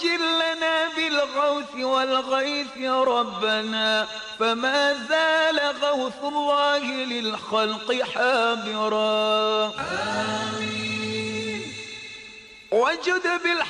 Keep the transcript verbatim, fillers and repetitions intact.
عجل لنا بالغوث والغيث ربنا، فما زال غوث الله للخلق حاضرا. آمين. وجد بالغوث